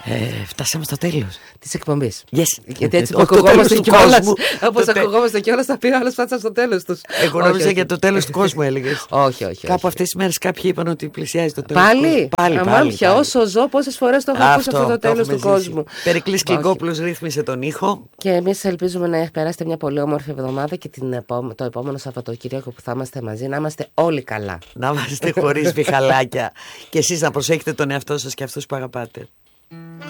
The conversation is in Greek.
Φτάσαμε στο τέλος της εκπομπής. Yes. Γιατί έτσι που ακουγόμαστε κιόλας. Όπως ακουγόμαστε κιόλας, θα πει ο άλλος φτάσαμε στο τέλος τους. Εγώ νόμιζα για το τέλος του κόσμου έλεγες. Όχι. Κάπου αυτές τις μέρες κάποιοι είπαν ότι πλησιάζει το τέλος. Πάλι. Αμάμφια, όσο ζω, πόσες φορές το έχω ακούσει αυτό το τέλος του κόσμου. Περικλής Κλικόπουλος ρύθμισε τον ήχο. Και εμείς ελπίζουμε να περάσετε μια πολύ όμορφη εβδομάδα και το επόμενο Σαββατοκύριακο που θα είμαστε μαζί να είμαστε όλοι καλά. Να είμαστε χωρίς βιχαλάκια. Και εσείς να προσέχετε τον εαυτό σας και αυτούς που αγαπάτε.